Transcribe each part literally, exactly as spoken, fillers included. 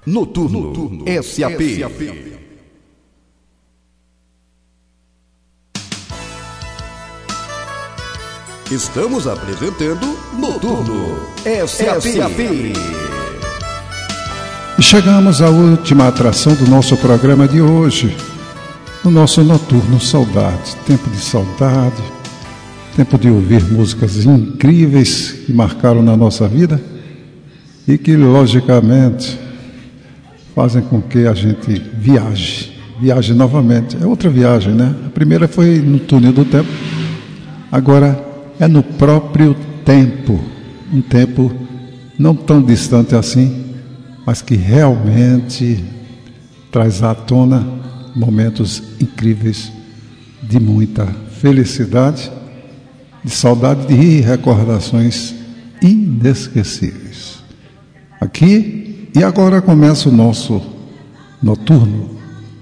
Noturno, Noturno S A P. S A P. Estamos apresentando Noturno S A P. S A P. E chegamos à última atração do nosso programa de hoje, o nosso Noturno Saudade. Tempo de saudade, tempo de ouvir músicas incríveis que marcaram na nossa vida e que, logicamente, fazem com que a gente viaje, viaje novamente. É outra viagem, né? A primeira foi no túnel do tempo, agora é no próprio tempo, um tempo não tão distante assim, mas que realmente traz à tona momentos incríveis de muita felicidade, de saudade e recordações inesquecíveis. Aqui e agora começa o nosso Noturno.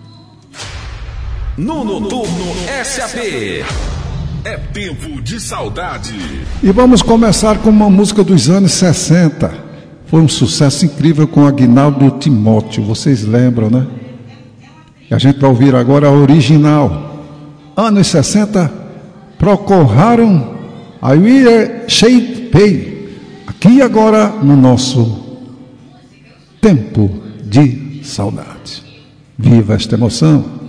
No Noturno S A P. É tempo de saudade. E vamos começar com uma música dos anos sessenta. Foi um sucesso incrível com Aguinaldo Timóteo. Vocês lembram, né? E a gente vai ouvir agora a original. Anos sessenta, Procuraram a We're Shape Pay. Aqui agora no nosso Tempo de Saudade. Viva esta emoção!